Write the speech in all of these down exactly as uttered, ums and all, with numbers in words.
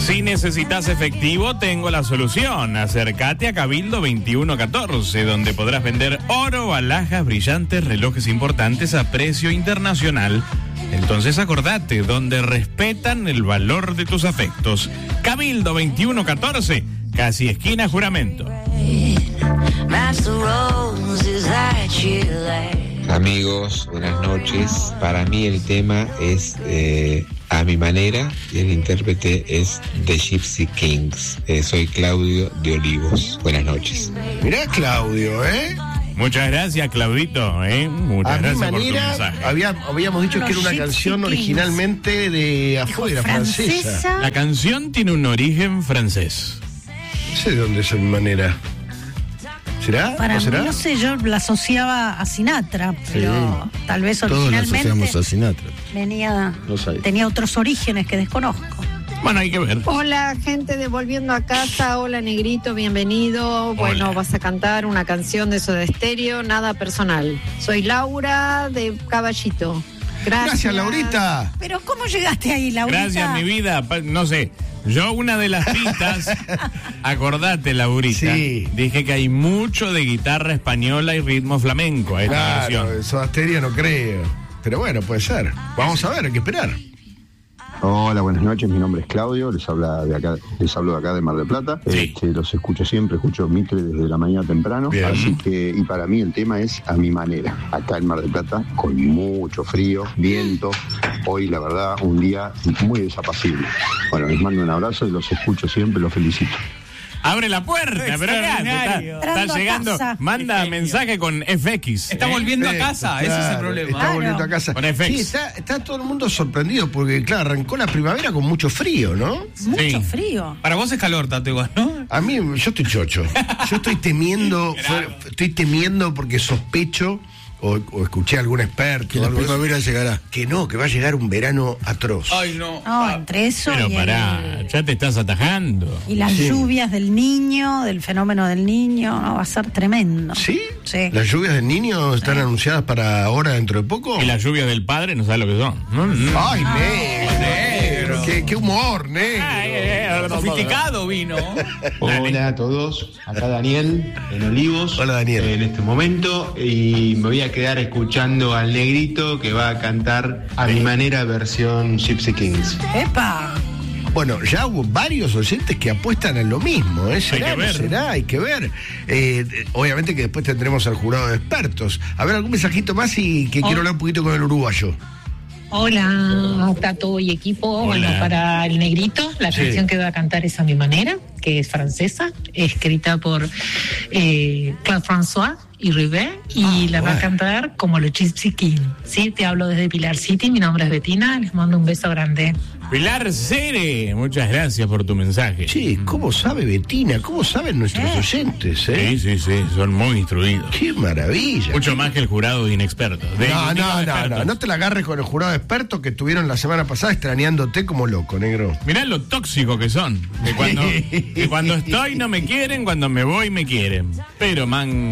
Si necesitas efectivo, tengo la solución. Acércate a Cabildo veintiuno catorce, donde podrás vender oro, alhajas brillantes, relojes importantes a precio internacional. Entonces acordate, donde respetan el valor de tus afectos. Cabildo veintiuno catorce, casi esquina Juramento. Amigos, buenas noches. Para mí el tema es eh, A Mi Manera y el intérprete es The Gypsy Kings. Eh, soy Claudio de Olivos. Buenas noches. Mirá, Claudio, ¿eh? Muchas gracias, Claudito, ¿eh? Muchas A gracias mi manera, por tu mensaje. Había, habíamos dicho Los que era una Gypsy canción Kings. originalmente de afuera, francesa. francesa. La canción tiene un origen francés. No sé de dónde es A Mi Manera. ¿Será? Para ¿No mí, será? no sé, yo la asociaba a Sinatra, pero tal vez originalmente Todos la asociamos a Sinatra. venía, No sabía. tenía otros orígenes que desconozco. Bueno, hay que ver. Hola, gente de Volviendo a Casa. Hola, Negrito, bienvenido. Bueno, Hola. vas a cantar una canción de Soda Stereo, nada personal. Soy Laura de Caballito. Gracias. Gracias, Laurita. Pero ¿cómo llegaste ahí, Laurita? Gracias, mi vida. Pa- No sé, yo una de las pistas, acordate, Laurita, Sí. dije que hay mucho de guitarra española y ritmo flamenco a esta Claro, canción. Soda Stereo no creo. Pero bueno, puede ser. Vamos a ver, hay que esperar. Hola, buenas noches, mi nombre es Claudio, les habla de acá, les hablo de acá de Mar del Plata. Sí. Este, los escucho siempre, escucho Mitre desde la mañana temprano, Bien. así que, y para mí el tema es A Mi Manera, acá en Mar del Plata, con mucho frío, viento, hoy la verdad un día muy desapacible. Bueno, les mando un abrazo y los escucho siempre, los felicito. Abre la puerta, pero ¿qué hace? Está, Entrando está a llegando, casa. manda mensaje con F X. Está ¿eh? volviendo a Sí, casa, ese es el claro, problema. Está Claro. volviendo a casa. Con F X. Sí, está, está todo el mundo sorprendido porque, claro, arrancó la primavera con mucho frío, ¿no? Mucho Sí. frío. Para vos es calor, Tato, igual, ¿no? A mí, yo estoy chocho. Yo estoy temiendo, fue- estoy temiendo porque sospecho, o, o escuché a algún experto, Que la algo de eso, primavera llegará. que no, que va a llegar un verano atroz. Ay, no. No, entre eso Pero y, pará, el- ya te estás atajando. y las Sí. lluvias del niño, del fenómeno del niño, no, va a ser tremendo. ¿Sí? Sí. ¿Las lluvias del niño están anunciadas para ahora, dentro de poco? Y las lluvias del padre no sabes lo que son. No, no. ¡Ay, negro! negro. ¡Qué, qué humor, negro! Ay, ay, ay, Sofisticado vino. Hola a todos, acá Daniel en Olivos. Hola, Daniel. En este momento, y me voy a quedar escuchando al Negrito que va a cantar A Mi Manera versión Gypsy Kings. ¡Epa! Bueno, ya hubo varios oyentes que apuestan a lo mismo, ¿eh? ¿Será, Hay que no ver. será? Hay que ver. Eh, eh, obviamente que después tendremos al jurado de expertos. A ver, algún mensajito más y que quiero hablar un poquito con el uruguayo. Hola, Tato y equipo. Hola. Bueno, para el Negrito, la Sí. canción que va a cantar es A Mi Manera, que es francesa, escrita por eh, Claude François y Rivet, y Ah, la va bueno. a cantar como los Gypsy King. Sí, te hablo desde Pilar City, mi nombre es Betina, les mando un beso grande. Pilar Cere, muchas gracias por tu mensaje. Che, ¿cómo sabe Betina? ¿Cómo saben nuestros oyentes, eh? Sí, sí, sí, son muy instruidos. ¡Qué maravilla! Mucho más que el jurado de inexpertos. De No, digo, no, no, expertos. no, no te la agarres con el jurado de expertos que estuvieron la semana pasada extrañándote como loco, negro. Mirá lo tóxico que son. Que cuando, que cuando estoy no me quieren, cuando me voy me quieren. Pero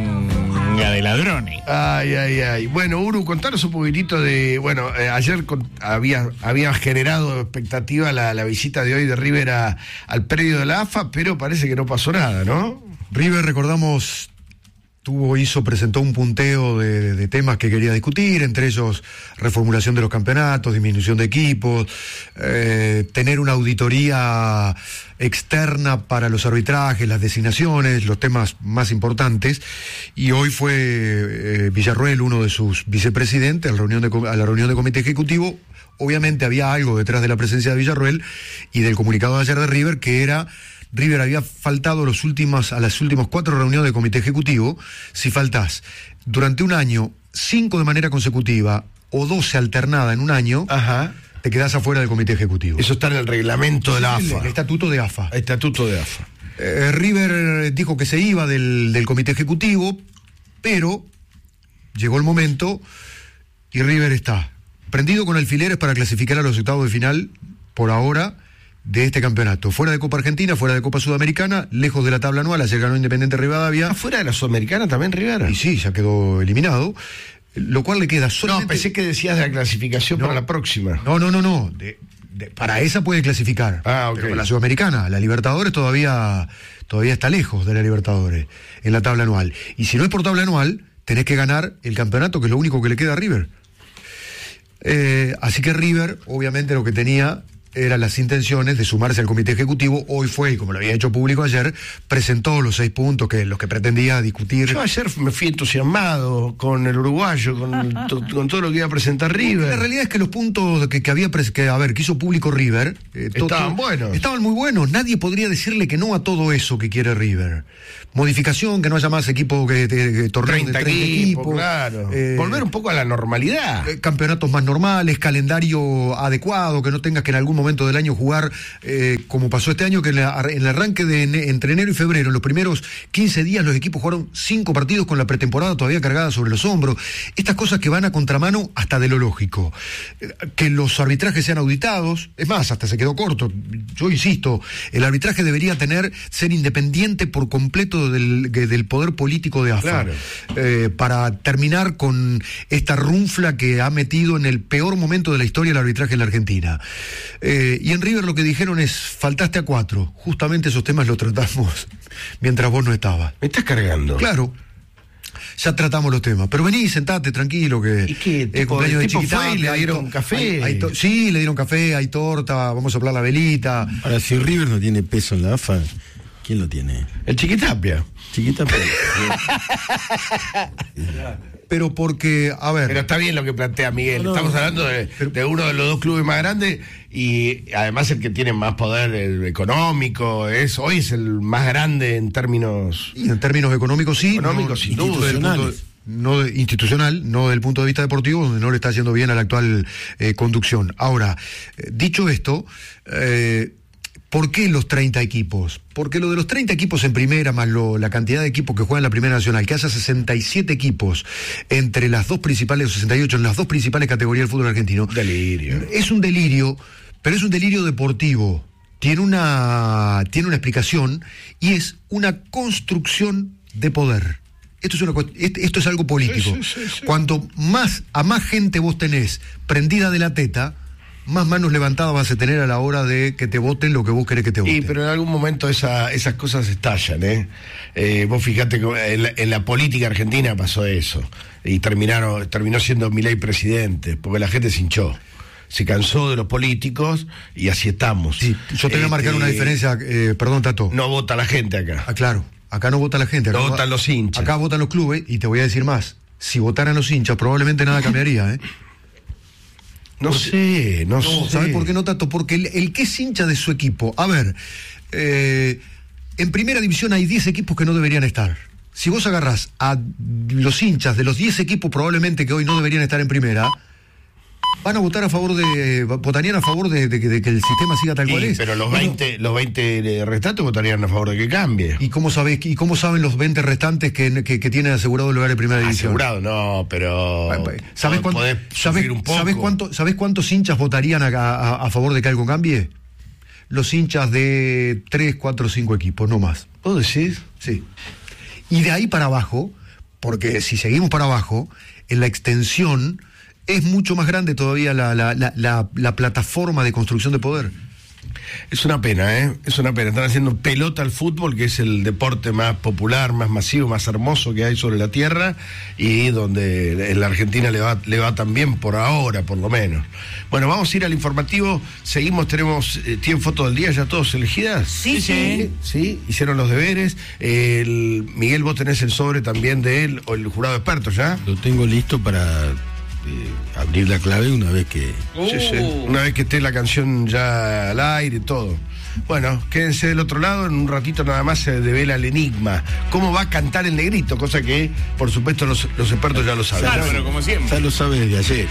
manga de ladrones. Ay, ay, ay. Bueno, Uru, contanos un poquitito de. Bueno, eh, ayer con- había, había generado expectativa la, la visita de hoy de River a- al predio de la A F A, pero parece que no pasó nada, ¿no? River, recordamos, tuvo, hizo, presentó un punteo de, de temas que quería discutir, entre ellos reformulación de los campeonatos, disminución de equipos, eh, tener una auditoría externa para los arbitrajes, las designaciones, los temas más importantes. Y hoy fue eh, Villarroel, uno de sus vicepresidentes, a la reunión de, co- a la reunión de comité ejecutivo. Obviamente había algo detrás de la presencia de Villarroel y del comunicado de ayer de River, que era: River había faltado los últimos, a las últimas cuatro reuniones de comité ejecutivo. Si faltás durante un año, cinco de manera consecutiva o doce alternada en un año, Ajá. te quedás afuera del comité ejecutivo. Eso está en el reglamento de la A El, F A. el estatuto de A F A. Estatuto de A F A. Eh, River dijo que se iba del, del comité ejecutivo, pero llegó el momento y River está prendido con alfileres para clasificar a los octavos de final, por ahora, de este campeonato. Fuera de Copa Argentina, fuera de Copa Sudamericana, lejos de la tabla anual. Ayer ganó Independiente Rivadavia. ¿Afuera de la Sudamericana también, Rivera? Y sí, ya quedó eliminado. Lo cual le queda No, solamente... pensé que decías de la clasificación No. para la próxima. No, no, no, no. De, de- para esa puede clasificar. Ah, ok. Pero para la Sudamericana, la Libertadores todavía, todavía está lejos de la Libertadores en la tabla anual. Y si no es por tabla anual, tenés que ganar el campeonato, que es lo único que le queda a River. Eh, así que River, obviamente, lo que tenía eran las intenciones de sumarse al comité ejecutivo. Hoy fue, y como lo había hecho público ayer, presentó los seis puntos que los que pretendía discutir. Yo ayer me fui entusiasmado con el uruguayo, con, to- con todo lo que iba a presentar River. La realidad es que los puntos que, que había pres- que, a ver, que hizo público River eh, to- Estaban to- buenos. Estaban muy buenos. Nadie podría decirle que no a todo eso que quiere River. Modificación, que no haya más equipo que, que, que torneos de treinta treinta equipos, equipos. claro. eh, Volver un poco a la normalidad. eh, campeonatos más normales, calendario adecuado, que no tengas que en algún momento del año jugar eh, como pasó este año, que en, la- en el arranque de ene- entre enero y febrero, en los primeros quince días, los equipos jugaron cinco partidos con la pretemporada todavía cargada sobre los hombros. Estas cosas que van a contramano hasta de lo lógico. Eh, que los arbitrajes sean auditados, es más, hasta se quedó corto. Yo insisto, el arbitraje debería tener, ser independiente por completo del, que- del poder político de A F A. Claro. Eh, para terminar con esta runfla que ha metido en el peor momento de la historia el arbitraje en la Argentina. Eh, y en River lo que dijeron es, faltaste a cuatro. Justamente esos temas los tratamos mientras vos no estabas. Me estás cargando. Claro. Ya tratamos los temas. Pero vení, sentate, tranquilo, que ¿Y qué? el Tipo, cumpleaños el de tipo Chiquitapia, fue y le hay dieron to- café. hay- hay to- sí, le dieron café, hay torta, vamos a soplar la velita. Ahora, si River no tiene peso en la A F A, ¿quién lo tiene? El Chiquitapia. Chiquita, pero... Pero porque, a ver... Pero está bien lo que plantea Miguel. No, no, Estamos no. hablando de, de uno de los dos clubes más grandes y además el que tiene más poder eh, económico. Es, hoy es el más grande en términos... Y en términos económicos sí, Económicos, sin duda. desde el punto de- no de- institucional, no desde el punto de vista deportivo, donde no le está haciendo bien a la actual eh, conducción. Ahora, eh, dicho esto, eh, ¿por qué los treinta equipos? Porque lo de los treinta equipos en primera, más lo- la cantidad de equipos que juegan en la Primera Nacional, que hace sesenta y siete equipos entre las dos principales, o sesenta y ocho en las dos principales categorías del fútbol argentino. Delirio. Es un delirio, pero es un delirio deportivo. Tiene una, tiene una explicación y es una construcción de poder. Esto es, una, cuest- este- esto es algo político. Sí, sí, sí, sí. Cuanto más a más gente vos tenés prendida de la teta, más manos levantadas vas a tener a la hora de que te voten lo que vos querés que te voten. Y pero en algún momento esa, esas cosas estallan, ¿eh? Eh, vos fijate que en la, en la política argentina pasó eso. Y terminaron, terminó siendo Milei presidente, porque la gente se hinchó. Se cansó de los políticos y así estamos. Sí, yo te voy a marcar Este, una diferencia, eh, perdón, Tato. No vota la gente acá. Ah, claro, acá no vota la gente. Acá No votan los hinchas. Acá votan los clubes, y te voy a decir más. Si votaran los hinchas, probablemente nada cambiaría, ¿eh? No sé, no, No, sé. ¿sabes por qué no, Tato? Porque el, el que es hincha de su equipo, a ver, eh, en primera división hay diez equipos que no deberían estar. Si vos agarrás a los hinchas de los diez equipos probablemente que hoy no deberían estar en primera, van a votar a favor de, votarían a favor de, de que- de que el sistema siga tal cual Sí, es. pero los Bueno, veinte, los veinte restantes votarían a favor de que cambie. ¿Y cómo sabés, y cómo saben los veinte restantes que, que, que tienen asegurado el lugar en primera división? Asegurado, no, pero Bueno, pues, ¿Sabés, cuánto- podés sabés- sufrir un poco. sabés cuánto- sabés cuántos hinchas votarían a, a- a favor de que algo cambie? Los hinchas de tres, cuatro, cinco equipos, no más. ¿Vos decís? Sí. Y de ahí para abajo, porque si seguimos para abajo, en la extensión es mucho más grande todavía la, la, la, la, la plataforma de construcción de poder. Es una pena, ¿eh? Es una pena. Están haciendo pelota al fútbol, que es el deporte más popular, más masivo, más hermoso que hay sobre la tierra, y donde en la Argentina le va, le va tan bien por ahora, por lo menos. Bueno, vamos a ir al informativo. Seguimos, tenemos, eh, ¿tienen foto del día ya todos elegidas? Sí, sí. Sí, hicieron los deberes. El, Miguel, vos tenés el sobre también de él, o el jurado experto, ¿ya? Lo tengo listo para eh, abrir la clave una vez que... Sí, sí. Una vez que esté la canción ya al aire y todo. Bueno, quédense del otro lado, en un ratito nada más se devela el enigma. ¿Cómo va a cantar el negrito? Cosa que, por supuesto, los, los expertos ya lo saben. Claro, pero como siempre. Ya lo sabe desde ayer.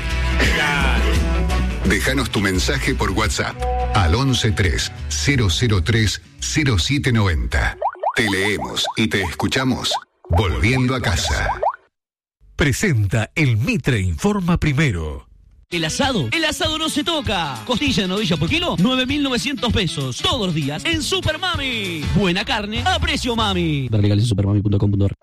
Déjanos tu mensaje por WhatsApp al once tres cero cero tres cero siete noventa. Te leemos y te escuchamos volviendo a casa. Presenta el Mitre Informa Primero. El asado, el asado no se toca. Costilla de novilla por kilo, nueve mil novecientos pesos. Todos los días en Super Mami. Buena carne a precio mami. Ver legales en supermami punto com punto ar.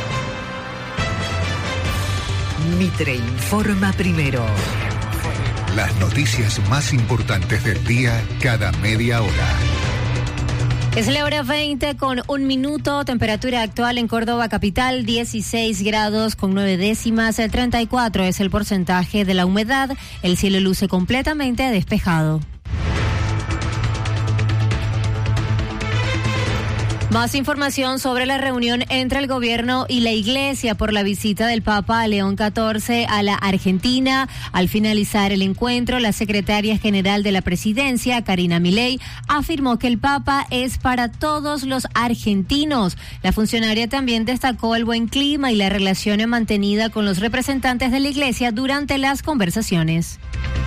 Mitre Informa Primero. Las noticias más importantes del día cada media hora. Es la hora veinte con un minuto, temperatura actual en Córdoba capital, dieciséis grados con nueve décimas, el treinta y cuatro es el porcentaje de la humedad, el cielo luce completamente despejado. Más información sobre la reunión entre el gobierno y la iglesia por la visita del Papa León catorce a la Argentina. Al finalizar el encuentro, la secretaria general de la presidencia, Karina Milei, afirmó que el Papa es para todos los argentinos. La funcionaria también destacó el buen clima y la relación mantenida con los representantes de la iglesia durante las conversaciones.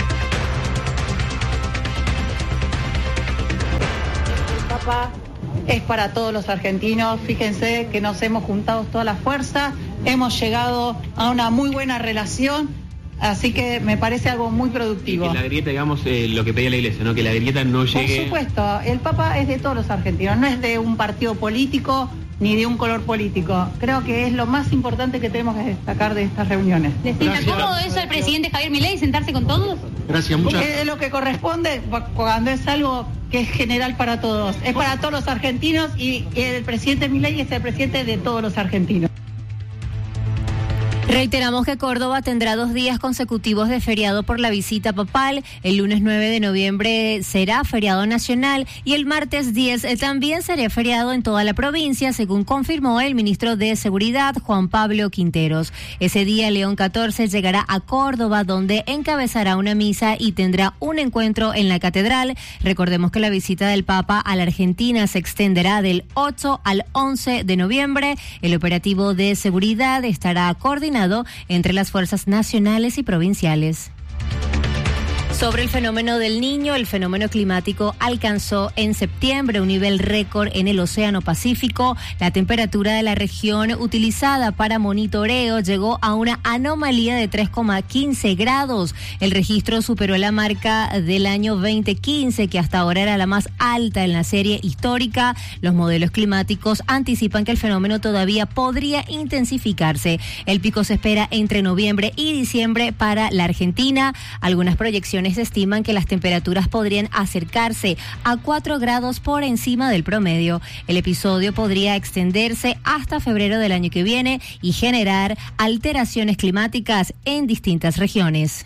El Papa es para todos los argentinos. Fíjense que nos hemos juntado toda la fuerza, hemos llegado a una muy buena relación, así que me parece algo muy productivo. Que la grieta, digamos, eh, lo que pedía la iglesia, ¿no? Que la grieta no llegue... Por supuesto, el Papa es de todos los argentinos, no es de un partido político ni de un color político. Creo que es lo más importante que tenemos que destacar de estas reuniones. ¿Le sienta cómodo eso al presidente Javier Milei, sentarse con todos? Gracias, muchas gracias. Es lo que corresponde cuando es algo que es general para todos. Es para todos los argentinos y el presidente Milei es el presidente de todos los argentinos. Reiteramos que Córdoba tendrá dos días consecutivos de feriado por la visita papal. El lunes nueve de noviembre será feriado nacional y el martes diez también será feriado en toda la provincia, según confirmó el ministro de Seguridad, Juan Pablo Quinteros. Ese día, León catorce llegará a Córdoba, donde encabezará una misa y tendrá un encuentro en la catedral. Recordemos que la visita del Papa a la Argentina se extenderá del ocho al once de noviembre. El operativo de seguridad estará coordinado entre las fuerzas nacionales y provinciales. Sobre el fenómeno del Niño, el fenómeno climático alcanzó en septiembre un nivel récord en el Océano Pacífico. La temperatura de la región utilizada para monitoreo llegó a una anomalía de tres coma quince grados. El registro superó la marca del año veinte quince, que hasta ahora era la más alta en la serie histórica. Los modelos climáticos anticipan que el fenómeno todavía podría intensificarse. El pico se espera entre noviembre y diciembre para la Argentina. Algunas proyecciones estiman que las temperaturas podrían acercarse a cuatro grados por encima del promedio. El episodio podría extenderse hasta febrero del año que viene y generar alteraciones climáticas en distintas regiones.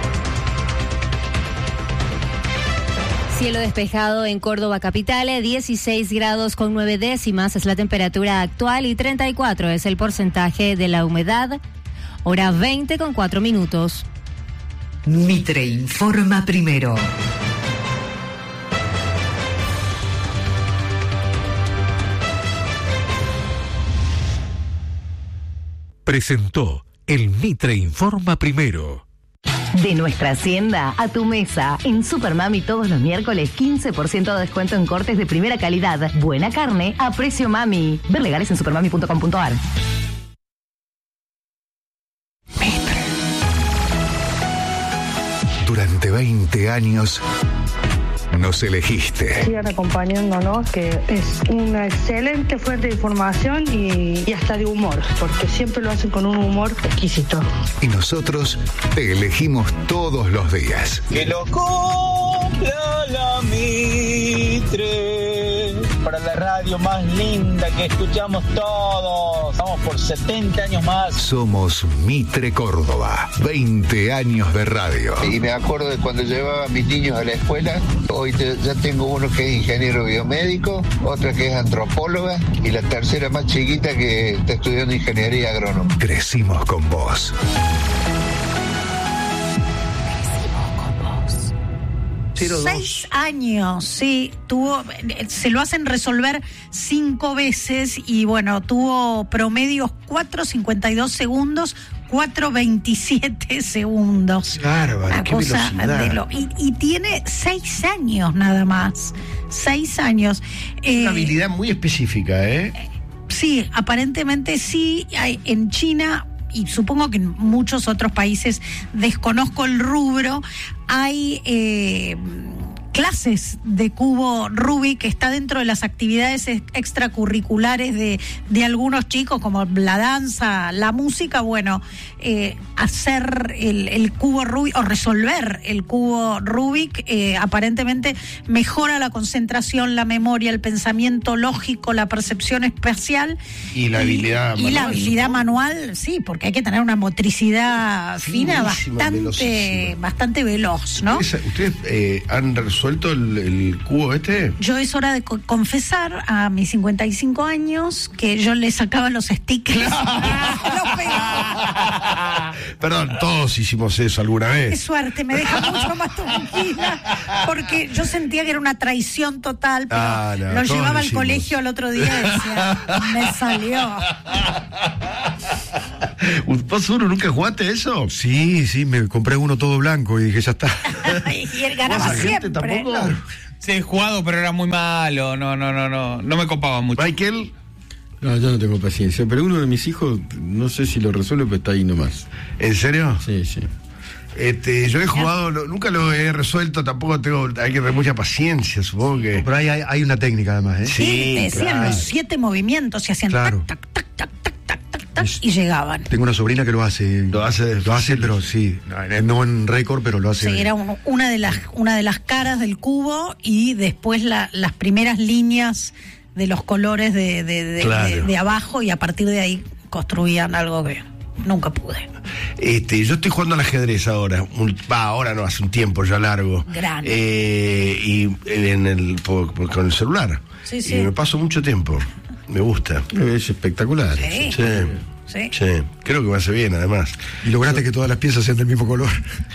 Cielo despejado en Córdoba capital, dieciséis grados con nueve décimas es la temperatura actual y treinta y cuatro es el porcentaje de la humedad. Hora veinte con cuatro minutos. Mitre informa primero. Presentó el Mitre informa primero. De nuestra hacienda a tu mesa. En Supermami todos los miércoles quince por ciento de descuento en cortes de primera calidad. Buena carne a precio mami. Ver legales en supermami punto com punto a r. Durante veinte años nos elegiste. Sigan acompañándonos, que es una excelente fuente de información y, y hasta de humor, porque siempre lo hacen con un humor exquisito. Y nosotros te elegimos todos los días. Que lo cumpla la Mitre, para la radio más linda que escuchamos todos. Vamos por setenta años más. Somos Mitre Córdoba, veinte años de radio. Y me acuerdo de cuando llevaba a mis niños a la escuela. Hoy te, ya tengo uno que es ingeniero biomédico, otra que es antropóloga y la tercera más chiquita que está estudiando ingeniería agrónoma. Crecimos con vos. Seis años, sí, tuvo, se lo hacen resolver cinco veces y bueno, tuvo promedios cuatro cincuenta y dos segundos, cuatro veintisiete segundos. Bárbaro, qué cosa velocidad. de lo, y, y tiene seis años nada más, seis años. Es una habilidad muy específica, ¿eh? Sí, aparentemente sí, hay, en China y supongo que en muchos otros países, desconozco el rubro, hay eh, clases de cubo Rubik, que está dentro de las actividades extracurriculares de, de algunos chicos, como la danza, la música. Bueno, eh, hacer el, el cubo Rubik o resolver el cubo Rubik eh, aparentemente mejora la concentración, la memoria, el pensamiento lógico, la percepción espacial y la habilidad y, manual. Y la habilidad manual, sí, porque hay que tener una motricidad fina Finísima, bastante, velocísima. bastante veloz, ¿no? ¿Ustedes, ustedes eh, han resuelto el, el cubo este? Yo es hora de co- confesar a mis cincuenta y cinco años que yo le sacaba los stickers. Los pegaba. Perdón, todos hicimos eso alguna Qué vez. suerte, me deja mucho más tranquila, porque yo sentía que era una traición total, pero Ah, no, lo todos llevaba lo al hicimos. colegio al otro día y decía, me salió. ¿Vos uno nunca jugaste eso? Sí, sí, me compré uno todo blanco y dije, ya está. Y él ganaba ¿Vos, agente, siempre. tampoco? Sí, he jugado, pero era muy malo. No, no, no, no. No me copaba mucho. Michael. No, yo no tengo paciencia, pero uno de mis hijos, no sé si lo resuelve, pero está ahí nomás. ¿En serio? Sí, sí. Este, yo he jugado, no, nunca lo he resuelto, tampoco tengo, hay que tener mucha paciencia, supongo que. Pero hay, hay, hay una técnica además, ¿eh? Sí, te decían claro. los siete movimientos y hacían Claro. tac, tac, tac, tac, tac, tac, tac, tac, y llegaban. Tengo una sobrina que lo hace. Lo hace, Lo hace, pero sí. No, no en récord, pero lo hace. Sí, era un- una de las una de las caras del cubo y después la- las primeras líneas de los colores de, de, de- Claro. de- de abajo, y a partir de ahí construían algo que nunca pude. Este, yo estoy jugando al ajedrez ahora. Un- Va, ahora no, hace un tiempo ya largo. Gran. Eh, y en el por- por- con el celular. Sí, sí. Y me paso mucho tiempo. Me gusta. Es espectacular. Sí. Sí. Sí. Sí. Creo que me hace bien, además. Y lograste que todas las piezas sean del mismo color.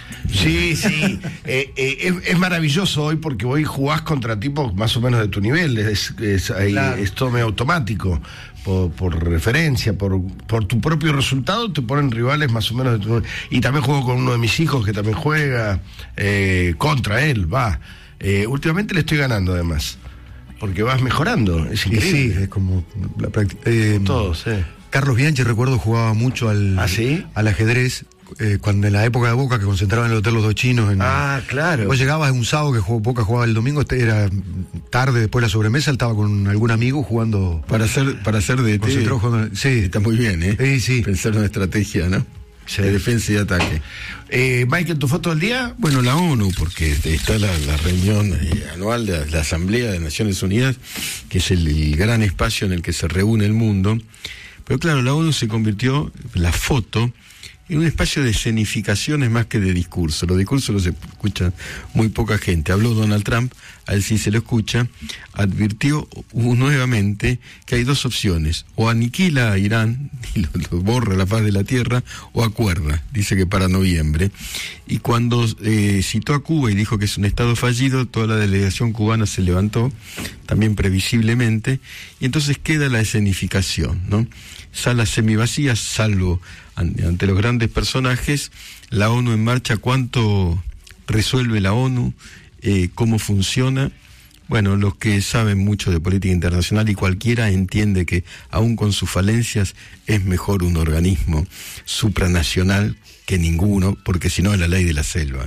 Sí, sí. Eh, eh, es, es maravilloso hoy porque hoy jugás contra tipos más o menos de tu nivel. Es, es, ahí- Claro. es todo medio automático. Por, por referencia, por, por tu propio resultado, te ponen rivales más o menos de tu nivel. Y también juego con uno de mis hijos que también juega eh, contra él, va. Eh, últimamente le estoy ganando, además. Porque vas mejorando. Es Y increíble. sí, es como la práctica. Eh, Todos, sí. Carlos Bianchi, recuerdo, jugaba mucho al, ¿Ah, sí? al ajedrez. Eh, cuando en la época de Boca, que concentraban en el Hotel Los Dos Chinos. En, Ah, claro. Vos llegabas un sábado que jugó, Boca jugaba el domingo, este era tarde después de la sobremesa, él estaba con algún amigo jugando. Para hacer, para hacer de Concentró jugando- sí. Está muy bien, ¿eh? Sí, sí. Pensar una estrategia, ¿no? Sí. De defensa y ataque. Eh, Michael, ¿tu foto del día? Bueno, la ONU, porque está la, la reunión eh, anual de la, la Asamblea de Naciones Unidas, que es el, el gran espacio en el que se reúne el mundo. Pero claro, la ONU se convirtió, la foto, en un espacio de escenificaciones más que de discurso. Los discursos los escuchan muy poca gente. Habló Donald Trump, a él sí se lo escucha, advirtió uh, nuevamente que hay dos opciones: o aniquila a Irán y lo, lo borra la faz de la tierra, o acuerda, dice que para noviembre. Y cuando eh, citó a Cuba y dijo que es un estado fallido, toda la delegación cubana se levantó, también previsiblemente, y entonces queda la escenificación, ¿no? Salas semivacías, salvo ante los grandes personajes, la ONU en marcha. ¿Cuánto resuelve la ONU? Eh, ¿Cómo funciona? Bueno, los que saben mucho de política internacional y cualquiera entiende que, aun con sus falencias, es mejor un organismo supranacional que ninguno, porque si no es la ley de la selva.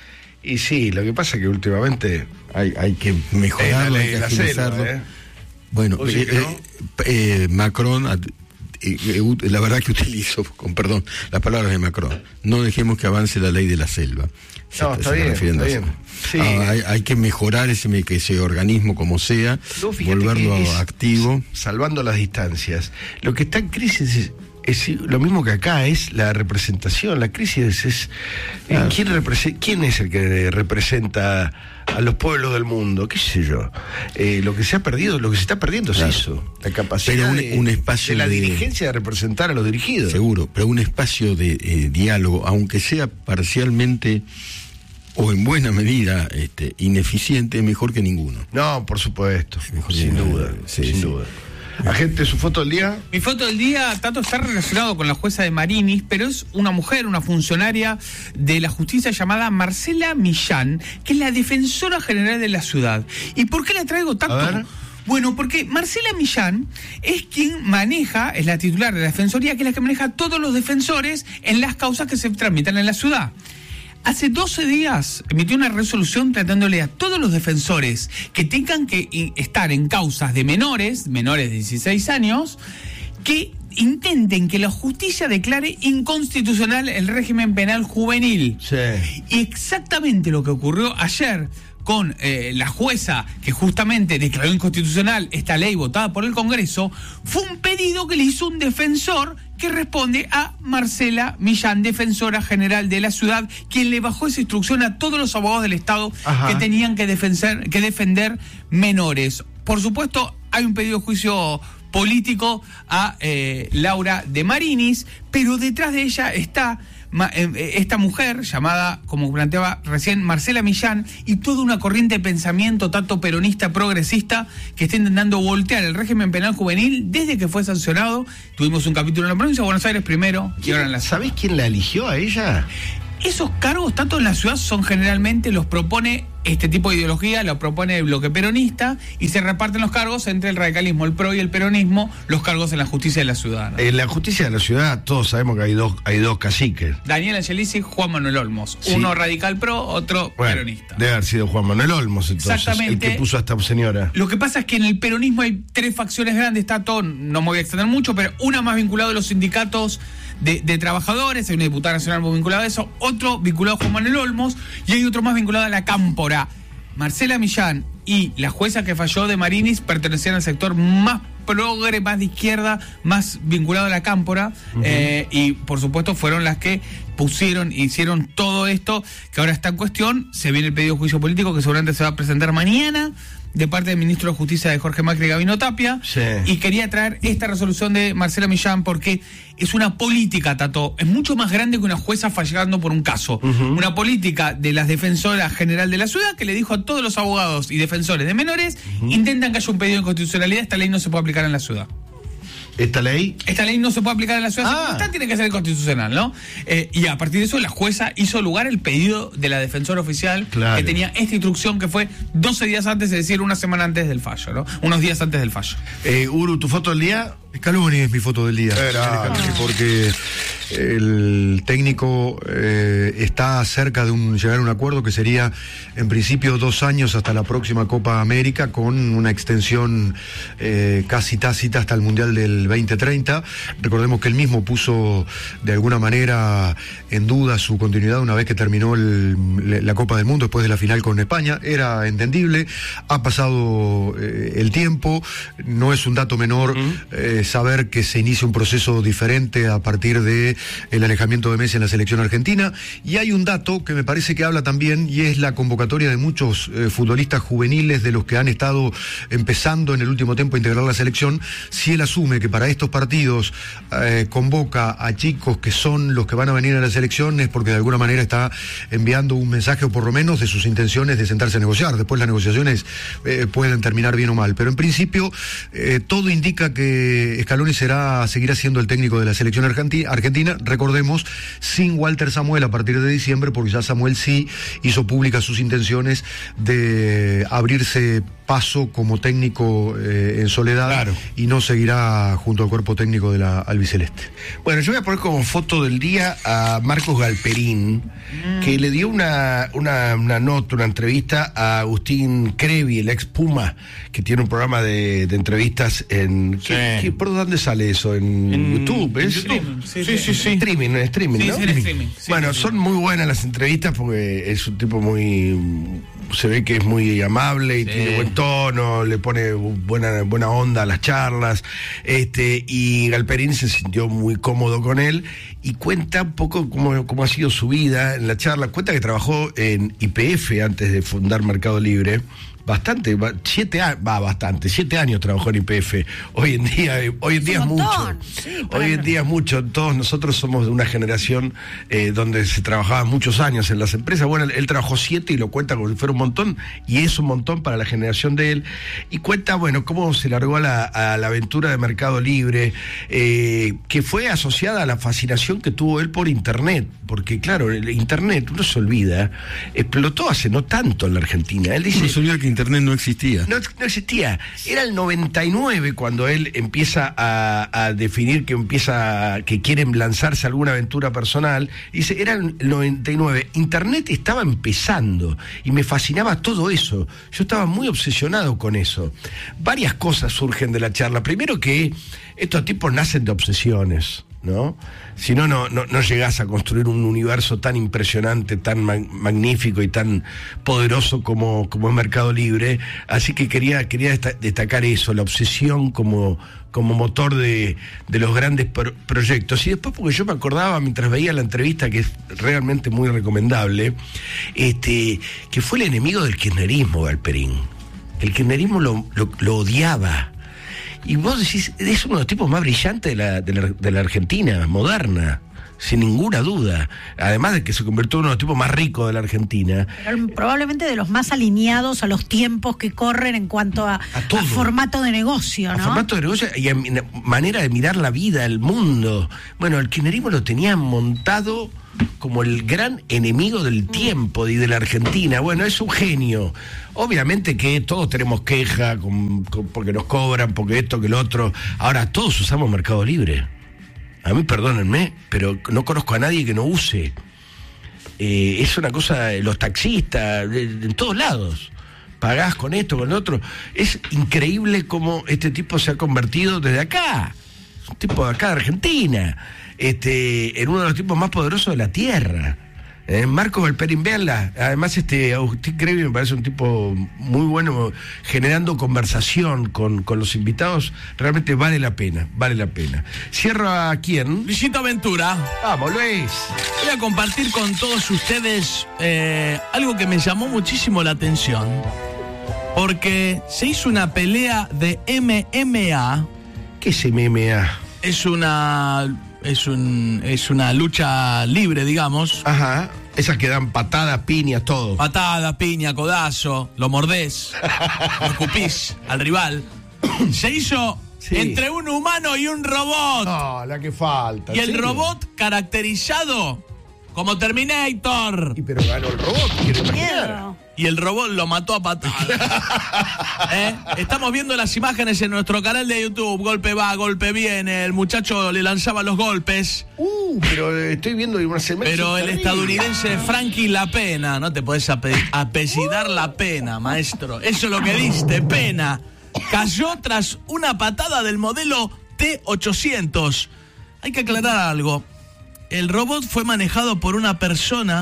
Y sí, lo que pasa es que últimamente hay, hay que mejorarlo, ley hay que de la agilizarlo. selva, ¿eh? Bueno, ¿Vos decís eh, que no? eh, eh, Macron, eh, eh, la verdad que utilizo, con perdón, las palabras de Macron: no dejemos que avance la ley de la selva. Se No, está se bien, refiriendo está a eso. bien. Sí. Ah, hay, hay que mejorar ese, me- que ese organismo como sea, No, fíjate volverlo que es- activo. salvando las distancias. Lo que está en crisis es, es lo mismo que acá, es la representación. La crisis es, es eh, Claro. ¿quién, represe- quién es el que representa a los pueblos del mundo? ¿Qué sé yo? Eh, lo que se ha perdido, lo que se está perdiendo Claro. es eso, la capacidad Pero un- de, un espacio de la de- dirigencia de representar a los dirigidos. Seguro, pero un espacio de eh, diálogo, aunque sea parcialmente o en buena medida este, ineficiente, es mejor que ninguno. No, por supuesto, Mejor sin que- duda, sí, sin sí. duda. Agente, su foto del día. Mi foto del día, Tato, está relacionado con la jueza de Marinis, pero es una mujer, una funcionaria de la justicia llamada Marcela Millán, que es la defensora general de la ciudad. ¿Y por qué la traigo, Tato? A ver. Bueno, porque Marcela Millán es quien maneja, es la titular de la defensoría, que es la que maneja todos los defensores en las causas que se tramitan en la ciudad. Hace doce días emitió una resolución tratándole a todos los defensores que tengan que i- estar en causas de menores, menores de dieciséis años, que intenten que la justicia declare inconstitucional el régimen penal juvenil. Sí. Y exactamente lo que ocurrió ayer con eh, la jueza que justamente declaró inconstitucional esta ley votada por el Congreso, fue un pedido que le hizo un defensor que responde a Marcela Millán, defensora general de la ciudad, quien le bajó esa instrucción a todos los abogados del Estado Ajá. que tenían que defender, que defender menores. Por supuesto, hay un pedido de juicio político a eh, Laura de Marinis, pero detrás de ella está ma, eh, esta mujer llamada, como planteaba recién, Marcela Millán, y toda una corriente de pensamiento tanto peronista, progresista, que está intentando voltear el régimen penal juvenil desde que fue sancionado. Tuvimos un capítulo en la provincia de Buenos Aires primero y ahora en la... ¿Sabés quién la eligió a ella? Esos cargos, tanto en la ciudad, son generalmente, los propone este tipo de ideología, lo propone el bloque peronista, y se reparten los cargos entre el radicalismo, el pro y el peronismo, los cargos en la justicia de la ciudad, ¿no? En la justicia de la ciudad todos sabemos que hay dos, hay dos caciques. Daniel Angelici y Juan Manuel Olmos. Sí. Uno radical pro, otro Bueno, peronista. debe haber sido Juan Manuel Olmos, entonces, Exactamente. el que puso a esta señora. Lo que pasa es que en el peronismo hay tres facciones grandes, está todo, no me voy a extender mucho, pero una más vinculada a los sindicatos de, de trabajadores, hay una diputada nacional muy vinculada a eso, otro vinculado a Juan Manuel Olmos, y hay otro más vinculado a la cámpora. Marcela Millán y la jueza que falló de Marinis pertenecían al sector más progre, más de izquierda, más vinculado a la cámpora, uh-huh. eh, y por supuesto fueron las que pusieron, hicieron todo esto que ahora está en cuestión. Se viene el pedido de juicio político que seguramente se va a presentar mañana de parte del ministro de Justicia de Jorge Macri, Gabino Tapia, sí. Y quería traer esta resolución de Marcela Millán porque es una política, Tato, es mucho más grande que una jueza fallando por un caso, uh-huh. Una política de la defensora general de la ciudad que le dijo a todos los abogados y defensores de menores, uh-huh. Intentan que haya un pedido de inconstitucionalidad, esta ley no se puede aplicar en la ciudad. ¿Esta ley? Esta ley no se puede aplicar en la ciudad, ah. Esta tiene que ser constitucional, ¿no? Eh, y a partir de eso la jueza hizo lugar el pedido de la defensora oficial, claro. Que tenía esta instrucción que fue doce días antes, es decir, una semana antes del fallo, ¿no? Unos días antes del fallo. Eh, Uru, ¿tu foto del día? Scaloni es mi foto del día. Era. Porque el técnico eh, está cerca de un, llegar a un acuerdo que sería en principio dos años hasta la próxima Copa América, con una extensión eh, casi tácita hasta el Mundial del veinte treinta. Recordemos que él mismo puso de alguna manera en duda su continuidad una vez que terminó el, la Copa del Mundo después de la final con España. Era entendible, ha pasado eh, el tiempo, no es un dato menor uh-huh. eh, saber que se inicia un proceso diferente a partir de el alejamiento de Messi en la selección argentina. Y hay un dato que me parece que habla también, y es la convocatoria de muchos eh, futbolistas juveniles de los que han estado empezando en el último tiempo a integrar la selección. Si él asume que para estos partidos eh, convoca a chicos que son los que van a venir a la selección, es porque de alguna manera está enviando un mensaje, o por lo menos de sus intenciones de sentarse a negociar. Después las negociaciones eh, pueden terminar bien o mal, pero en principio eh, todo indica que Scaloni será, seguirá siendo el técnico de la selección argentina, argentina, recordemos, sin Walter Samuel a partir de diciembre, porque ya Samuel sí hizo públicas sus intenciones de abrirse paso como técnico eh, en soledad, claro. Y no seguirá junto al cuerpo técnico de la albiceleste. Bueno, yo voy a poner como foto del día a Marcos Galperín, mm. que le dio una, una, una nota, una entrevista a Agustín Crevi, el ex Puma, que tiene un programa de, de entrevistas en... Sí. ¿qué, qué, ¿Por dónde sale eso? ¿En, en YouTube? ¿Es? En YouTube. Sí, sí, sí, sí. Streaming, en streaming, sí, ¿no? Sí, en streaming. Sí, bueno, sí, son sí. muy buenas las entrevistas porque es un tipo muy... se ve que es muy amable y sí. Tiene buen tono, le pone buena, buena onda a las charlas, este, y Galperín se sintió muy cómodo con él y cuenta un poco cómo, cómo ha sido su vida en la charla. Cuenta que trabajó en Y P F antes de fundar Mercado Libre. Bastante, siete años, va bastante, siete años trabajó en Y P F. Hoy en día, hoy en día es mucho. Sí, hoy en día es mucho. Todos nosotros somos de una generación eh, donde se trabajaba muchos años en las empresas. Bueno, él, él trabajó siete y lo cuenta como si fuera un montón, y es un montón para la generación de él. Y cuenta, bueno, cómo se largó a la, a la aventura de Mercado Libre, eh, que fue asociada a la fascinación que tuvo él por Internet. Porque, claro, el Internet, uno se olvida, explotó hace no tanto en la Argentina. Él dice. No se olvida que Internet internet no existía. No, no existía. Era el noventa y nueve cuando él empieza a, a definir que empieza, que quieren lanzarse a alguna aventura personal. Dice, era el noventa y nueve. Internet estaba empezando y me fascinaba todo eso. Yo estaba muy obsesionado con eso. Varias cosas surgen de la charla. Primero que estos tipos nacen de obsesiones, ¿no? Si no, no, no, no llegás a construir un universo tan impresionante, tan mag- magnífico y tan poderoso como, como es Mercado Libre. Así que quería, quería desta- destacar eso, la obsesión como, como motor de, de los grandes pro- proyectos. Y después, porque yo me acordaba mientras veía la entrevista, que es realmente muy recomendable, este, que fue el enemigo del kirchnerismo, Galperín. El kirchnerismo lo, lo, lo odiaba. Y vos decís, es uno de los tipos más brillantes de la, de la, de la Argentina, moderna, sin ninguna duda. Además de que se convirtió en uno de los tipos más ricos de la Argentina. Pero probablemente de los más alineados a los tiempos que corren en cuanto a, a, a formato de negocio, ¿no? A formato de negocio y a manera de mirar la vida, el mundo. Bueno, el kirchnerismo lo tenía montado como el gran enemigo del tiempo y de la Argentina. Bueno, es un genio. Obviamente que todos tenemos queja con, con, porque nos cobran, porque esto, que lo otro. Ahora, todos usamos Mercado Libre. A mí, perdónenme, pero no conozco a nadie que no use. Eh, es una cosa, los taxistas, de, de, en todos lados. Pagás con esto, con lo otro. Es increíble cómo este tipo se ha convertido desde acá. Un tipo de acá de Argentina. Este, en uno de los tipos más poderosos de la tierra. Eh, Marco Galperín, véanla. Además, este Agustín Crevi me parece un tipo muy bueno, generando conversación con, con los invitados. Realmente vale la pena, vale la pena. Cierro a quién. Luisito Ventura. Vamos, Luis. Voy a compartir con todos ustedes eh, algo que me llamó muchísimo la atención. Porque se hizo una pelea de M M A. ¿Qué es M M A? Es una... Es un es una lucha libre, digamos. Ajá. Esas que dan patadas, piñas, todo. Patada, piña, codazo, lo mordés, lo escupís al rival. Se hizo sí. entre un humano y un robot. No, la que falta. Y el ¿sí? robot caracterizado como Terminator. Y pero ganó el robot, quiero imaginar. Y el robot lo mató a patadas. ¿Eh? Estamos viendo las imágenes en nuestro canal de YouTube. Golpe va, golpe viene. El muchacho le lanzaba los golpes. Uh, pero estoy viendo una semana. Pero el terrible. Estadounidense Frankie Lapena, no te podés ape- apellidar uh. la pena, maestro. Eso es lo que diste, pena. Cayó tras una patada del modelo T ochocientos. Hay que aclarar algo. El robot fue manejado por una persona.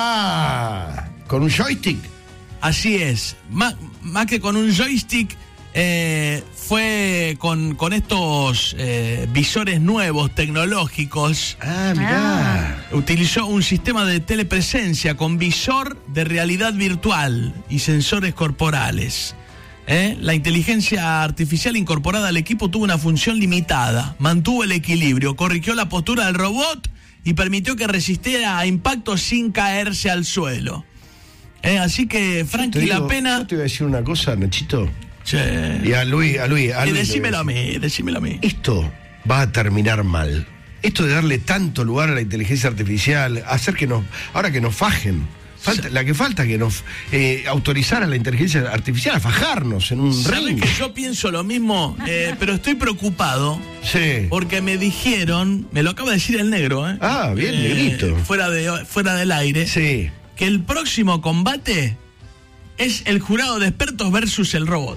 Ah, con un joystick. Así es, más, más que con un joystick, eh, fue con, con estos eh, visores nuevos, tecnológicos. Ah, mirá. Utilizó un sistema de telepresencia con visor de realidad virtual y sensores corporales. ¿Eh? La inteligencia artificial incorporada al equipo tuvo una función limitada, mantuvo el equilibrio, corrigió la postura del robot y permitió que resistiera a impactos sin caerse al suelo. Eh, así que Frankie digo, Lapena. Yo te voy a decir una cosa, Nachito. Sí. Y a Luis, a Luis, a y Luis. Decímelo a mí, decímelo a mí. Esto va a terminar mal. Esto de darle tanto lugar a la inteligencia artificial, hacer que nos. Ahora que nos fajen. Falta, la que falta es que nos eh, autorizar a la inteligencia artificial a fajarnos en un ¿Sabes ring. Que yo pienso lo mismo, eh, pero estoy preocupado. Sí. Porque me dijeron, me lo acaba de decir el negro, ¿eh? Ah, bien, eh, negrito. Fuera, de, fuera del aire. Sí. Que el próximo combate es el jurado de expertos versus el robot.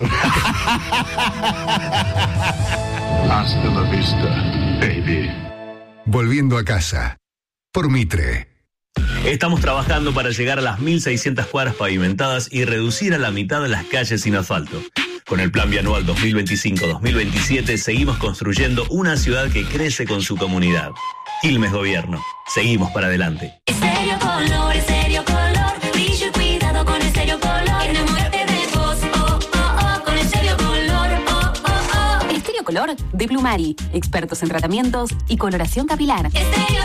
Hasta la vista, baby. Volviendo a casa. Por Mitre. Estamos trabajando para llegar a las mil seiscientas cuadras pavimentadas y reducir a la mitad de las calles sin asfalto. Con el Plan Bianual dos mil veinticinco dos mil veintisiete seguimos construyendo una ciudad que crece con su comunidad. Quilmes Gobierno. Seguimos para adelante. Estéreo Color, Estéreo Color, brillo y cuidado con Estéreo Color. Enamórate de vos, oh, oh, oh, con Estéreo Color, oh, oh, oh. Estéreo Color de Plumari, expertos en tratamientos y coloración capilar. Estéreo